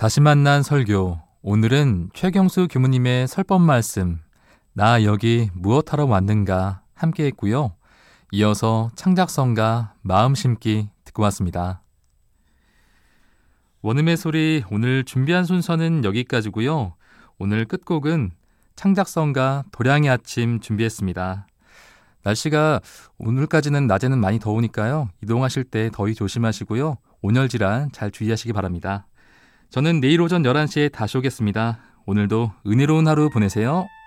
다시 만난 설교. 오늘은 최경수 교무님의 설법 말씀, 나 여기 무엇하러 왔는가 함께 했고요. 이어서 창작성가 마음 심기 듣고 왔습니다. 원음의 소리 오늘 준비한 순서는 여기까지고요. 오늘 끝곡은 창작성가 도량의 아침 준비했습니다. 날씨가 오늘까지는 낮에는 많이 더우니까요. 이동하실 때 더위 조심하시고요. 온열 질환 잘 주의하시기 바랍니다. 저는 내일 오전 11시에 다시 오겠습니다. 오늘도 은혜로운 하루 보내세요.